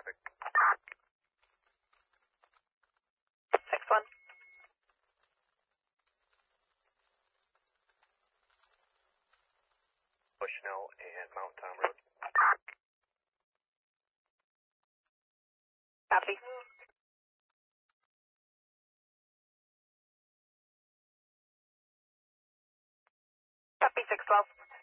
traffic. 6-1. Bushnell and Mount Tom Road. Copy. Copy 612.